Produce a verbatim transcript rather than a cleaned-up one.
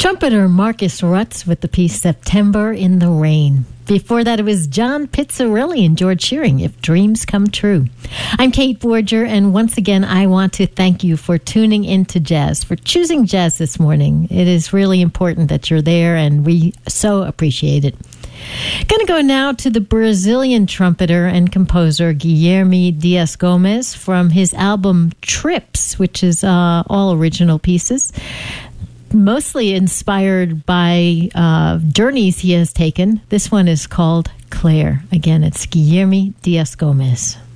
Trumpeter Marcus Rutz with the piece September in the Rain. Before that, it was John Pizzarelli and George Shearing, If Dreams Come True. I'm Kate Borger, and once again, I want to thank you for tuning into jazz, for choosing jazz this morning. It is really important that you're there, and we so appreciate it. Going to go now to the Brazilian trumpeter and composer Guilherme Dias Gomes from his album Trips, which is uh, all original pieces, mostly inspired by uh, journeys he has taken. This one is called Claire. Again, it's Guilherme Dias Gomes.